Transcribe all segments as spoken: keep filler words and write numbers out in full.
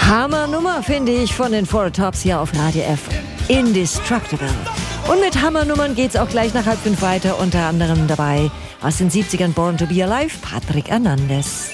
Hammernummer finde ich von den Four Tops hier auf Radio F. Indestructible. Und mit Hammernummern geht's auch gleich nach halb fünf weiter. Unter anderem dabei aus den siebzigern Born to be Alive, Patrick Hernandez.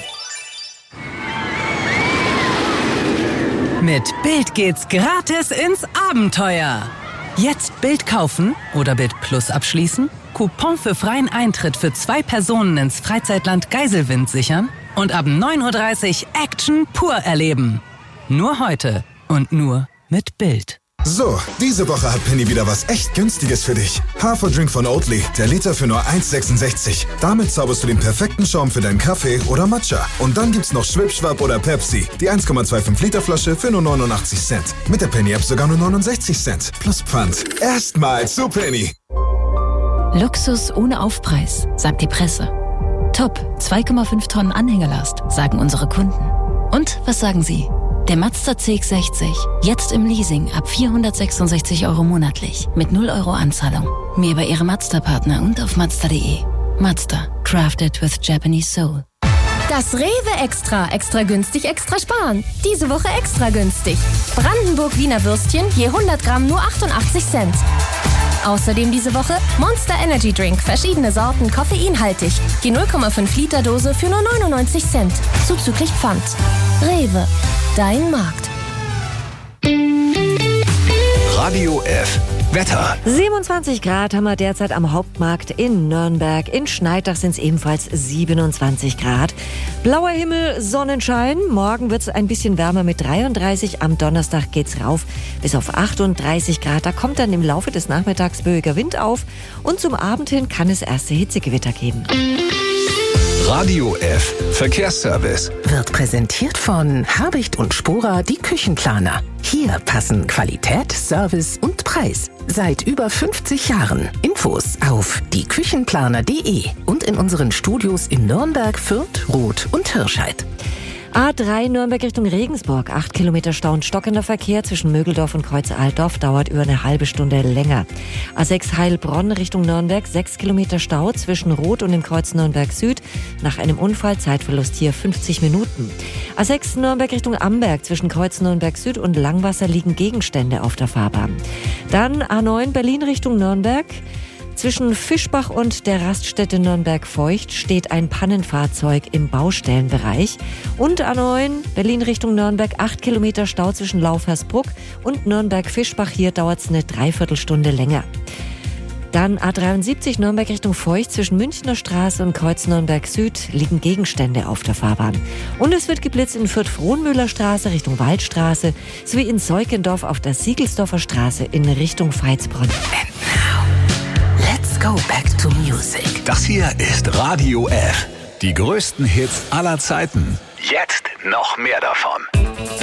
Mit Bild geht's gratis ins Abenteuer. Jetzt Bild kaufen oder Bild Plus abschließen, Coupon für freien Eintritt für zwei Personen ins Freizeitland Geiselwind sichern und ab neun Uhr dreißig Action pur erleben. Nur heute und nur mit Bild. So, diese Woche hat Penny wieder was echt Günstiges für dich. Haferdrink von Oatly, der Liter für nur eins Komma sechsundsechzig. Damit zauberst du den perfekten Schaum für deinen Kaffee oder Matcha. Und dann gibt's noch Schwipschwapp oder Pepsi, die eins Komma fünfundzwanzig Liter Flasche für nur neunundachtzig Cent. Mit der Penny-App sogar nur neunundsechzig Cent. Plus Pfand. Erstmal zu Penny. Luxus ohne Aufpreis, sagt die Presse. Top, zwei Komma fünf Tonnen Anhängerlast, sagen unsere Kunden. Und was sagen Sie? Der Mazda C X sechzig, jetzt im Leasing ab vierhundertsechsundsechzig Euro monatlich mit null Euro Anzahlung. Mehr bei Ihrem Mazda-Partner und auf Mazda punkt de. Mazda, crafted with Japanese soul. Das Rewe Extra. Extra günstig, extra sparen. Diese Woche extra günstig. Brandenburg Wiener Würstchen je hundert Gramm nur achtundachtzig Cent. Außerdem diese Woche Monster Energy Drink. Verschiedene Sorten, koffeinhaltig. Die null Komma fünf Liter Dose für nur neunundneunzig Cent. Zuzüglich Pfand. Rewe. Dein Markt. Radio F. Wetter. siebenundzwanzig Grad haben wir derzeit am Hauptmarkt in Nürnberg. In Schneidach sind es ebenfalls siebenundzwanzig Grad. Blauer Himmel, Sonnenschein. Morgen wird es ein bisschen wärmer mit dreiunddreißig. Am Donnerstag geht's rauf bis auf achtunddreißig Grad. Da kommt dann im Laufe des Nachmittags böiger Wind auf. Und zum Abend hin kann es erste Hitzegewitter geben. Radio F. Verkehrsservice. Wird präsentiert von Habicht und Spora, die Küchenplaner. Hier passen Qualität, Service und Preis. Seit über fünfzig Jahren. Infos auf die küchenplaner punkt de und in unseren Studios in Nürnberg, Fürth, Roth und Hirscheid. A drei Nürnberg Richtung Regensburg. Acht Kilometer Stau und stockender Verkehr zwischen Mögeldorf und Kreuz-Altdorf dauert über eine halbe Stunde länger. A sechs Heilbronn Richtung Nürnberg. Sechs Kilometer Stau zwischen Roth und dem Kreuz Nürnberg Süd. Nach einem Unfall Zeitverlust hier fünfzig Minuten. A sechs Nürnberg Richtung Amberg. Zwischen Kreuz Nürnberg Süd und Langwasser liegen Gegenstände auf der Fahrbahn. Dann A neun Berlin Richtung Nürnberg. Zwischen Fischbach und der Raststätte Nürnberg-Feucht steht ein Pannenfahrzeug im Baustellenbereich. Und A neun Berlin Richtung Nürnberg, acht Kilometer Stau zwischen Laufhersbruck und Nürnberg-Fischbach. Hier dauert es eine Dreiviertelstunde länger. Dann A dreiundsiebzig Nürnberg Richtung Feucht. Zwischen Münchner Straße und Kreuz Nürnberg Süd liegen Gegenstände auf der Fahrbahn. Und es wird geblitzt in Fürth-Frohnmühler Straße Richtung Waldstraße sowie in Seukendorf auf der Siegelsdorfer Straße in Richtung Veitsbronn. Let's go back to music. Das hier ist Radio F. Die größten Hits aller Zeiten. Jetzt noch mehr davon.